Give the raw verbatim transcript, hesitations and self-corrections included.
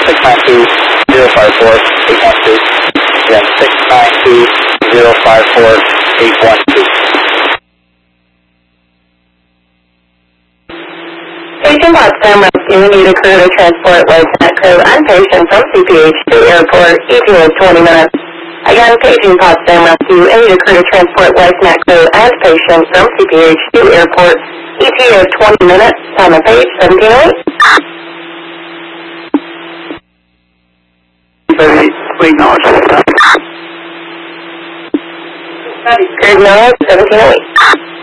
six nine two, zero five four, eight one two. Again, six nine two, zero five four, eight one two. Patient Potsdam Rescue, need a crew to transport LifeNet crew and patient from C P H to airport, E T A of twenty minutes. Again, paging Potsdam Rescue, need a crew to transport LifeNet crew and patient from C P H to airport, E T A of twenty minutes, time of page seventeen oh eight. We acknowledge that. Acknowledge seventeen oh eight.